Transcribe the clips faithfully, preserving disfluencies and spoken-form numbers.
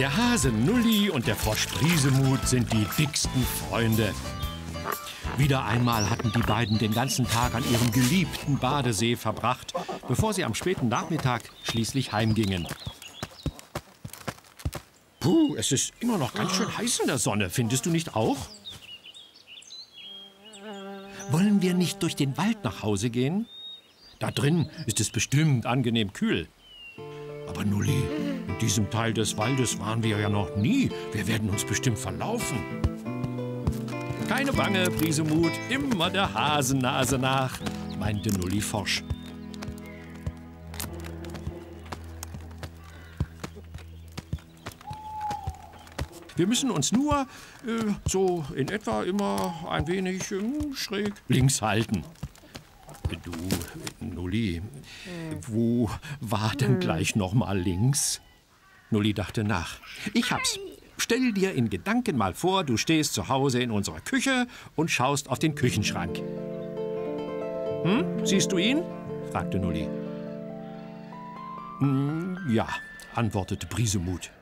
Der Hase Nulli und der Frosch Briesemut sind die dicksten Freunde. Wieder einmal hatten die beiden den ganzen Tag an ihrem geliebten Badesee verbracht, bevor sie am späten Nachmittag schließlich heimgingen. Puh, es ist immer noch ganz schön heiß in der Sonne, findest du nicht auch? Wollen wir nicht durch den Wald nach Hause gehen? Da drin ist es bestimmt angenehm kühl. Aber Nulli, in diesem Teil des Waldes waren wir ja noch nie. Wir werden uns bestimmt verlaufen. Keine Bange, Briesemut, immer der Hasennase nach, meinte Nulli forsch. Wir müssen uns nur äh, so in etwa immer ein wenig äh, schräg links halten. Du, Nulli, wo war denn gleich noch mal links? Nulli dachte nach. Ich hab's. Stell dir in Gedanken mal vor, du stehst zu Hause in unserer Küche und schaust auf den Küchenschrank. Hm, siehst du ihn? Fragte Nulli. Hm, ja, antwortete Briesemut.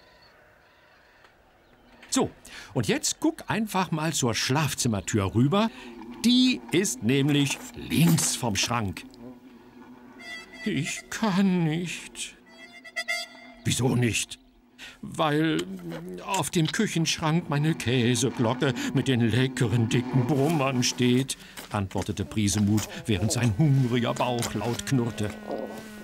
So, und jetzt guck einfach mal zur Schlafzimmertür rüber. Die ist nämlich links vom Schrank. Ich kann nicht. Wieso nicht? Weil auf dem Küchenschrank meine Käseglocke mit den leckeren, dicken Brummern steht, antwortete Briesemut, während sein hungriger Bauch laut knurrte.